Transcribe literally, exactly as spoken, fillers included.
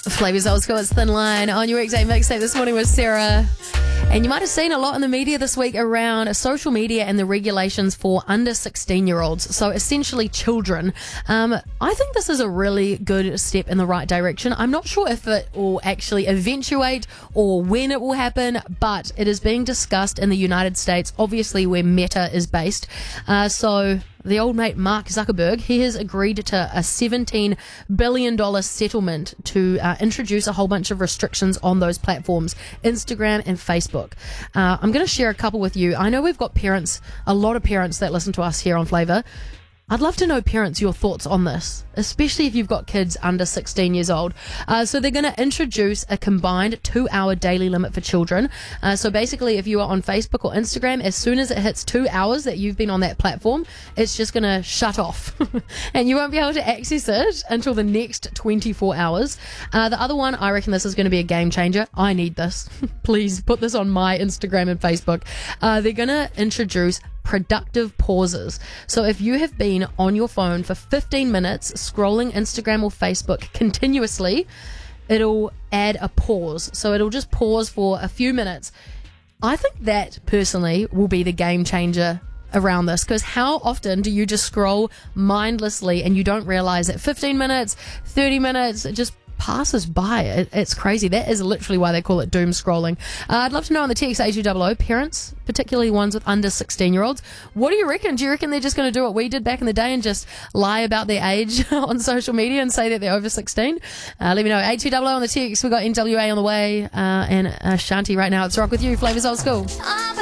Flavors Old School, it's Thin Line on your weekday mixtape this morning with Sarah. And you might have seen a lot in the media this week around social media and the regulations for under sixteen-year-olds, so essentially children. Um, I think this is a really good step in the right direction. I'm not sure if it will actually eventuate or when it will happen, but it is being discussed in the United States, obviously where Meta is based. Uh, so... The old mate Mark Zuckerberg, he has agreed to a seventeen billion dollars settlement to uh, introduce a whole bunch of restrictions on those platforms, Instagram and Facebook. Uh, I'm going to share a couple with you. I know we've got parents, a lot of parents that listen to us here on Flavour. I'd love to know, parents, your thoughts on this, especially if you've got kids under sixteen years old. Uh, so they're going to introduce a combined two-hour daily limit for children. Uh, so basically, if you are on Facebook or Instagram, as soon as it hits two hours that you've been on that platform, it's just going to shut off. And you won't be able to access it until the next twenty-four hours. Uh, the other one, I reckon this is going to be a game changer. I need this. Please put this on my Instagram and Facebook. Uh, they're going to introduce productive pauses. So if you have been on your phone for fifteen minutes scrolling Instagram or Facebook continuously, it'll add a pause. So it'll just pause for a few minutes. I think that personally will be the game changer around this, because how often do you just scroll mindlessly and you don't realize that fifteen minutes, thirty minutes, it just passes by. It, it's crazy. That is literally why they call it doom scrolling. Uh, I'd love to know on the T X A two hundred, parents, particularly ones with under sixteen year olds, what do you reckon? Do you reckon they're just going to do what we did back in the day and just lie about their age on social media and say that they're over sixteen? Uh, let me know. eight two hundred on the text. We've got N W A on the way uh, and uh, Shanti right now. It's Rock With You, Flavors Old School.